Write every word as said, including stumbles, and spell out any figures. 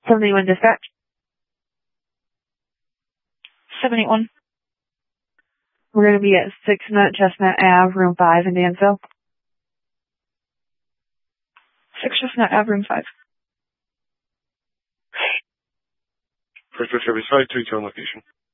seventy-one dispatch. seven eight one. We're going to be at six Nut Chestnut Ave, room five in Dansville. six Chestnut Ave, room five. First service five, three two on location.